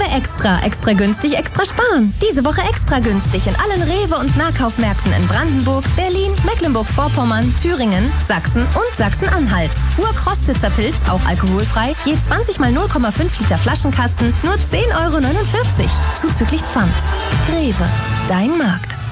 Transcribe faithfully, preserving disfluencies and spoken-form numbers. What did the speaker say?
Extra. Extra günstig, extra sparen. Diese Woche extra günstig in allen Rewe- und Nahkaufmärkten in Brandenburg, Berlin, Mecklenburg-Vorpommern, Thüringen, Sachsen und Sachsen-Anhalt. Urkrostitzer Pilz, auch alkoholfrei, je zwanzig mal null Komma fünf Liter Flaschenkasten, nur zehn Euro neunundvierzig. Zuzüglich Pfand. Rewe, dein Markt.